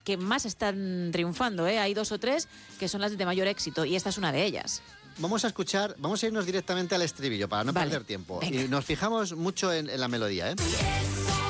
que más están triunfando, ¿eh? Hay 2 o 3 que son las de mayor éxito y esta es una de ellas. Vamos a irnos directamente al estribillo para no perder tiempo. Venga. Y nos fijamos mucho en la melodía, ¿eh?